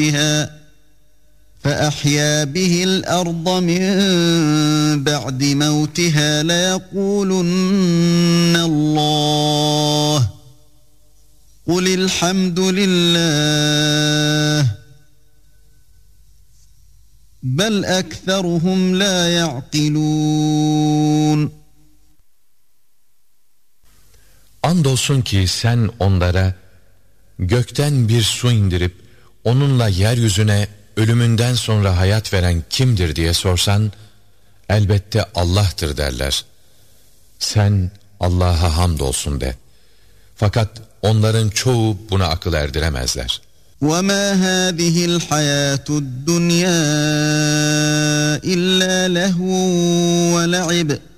فَأَحْيَا بِهِ الْأَرْضَ مِنْ بَعْدِ مَوْتِهَا لَيَقُولُنَّ اللّٰهُ قُلِ الْحَمْدُ لِلّٰهِ بَلْ أَكْثَرُهُمْ لَا يَعْقِلُونَ. Andolsun ki sen onlara gökten bir su indirip onunla yeryüzüne ölümünden sonra hayat veren kimdir diye sorsan, elbette Allah'tır derler. Sen Allah'a hamdolsun de. Fakat onların çoğu buna akıl erdiremezler. وَمَا هَذِهِ الْحَيَاةُ الدُّنْيَا إِلَّا لَهْوٌ وَلَعِبٌ